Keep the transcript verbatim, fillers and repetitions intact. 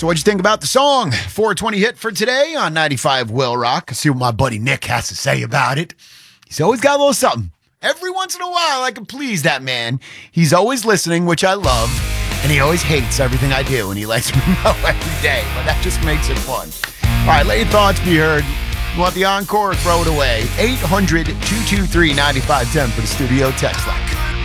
So what'd you think about the song? four twenty hit for today on ninety-five Will Rock. See what my buddy Nick has to say about it. He's always got a little something. Every once in a while, I can please that man. He's always listening, which I love, and he always hates everything I do, and he lets me know every day, but that just makes it fun. All right, let your thoughts be heard. You want the encore? Throw it away. eight hundred, two two three, nine five one zero for the studio text line.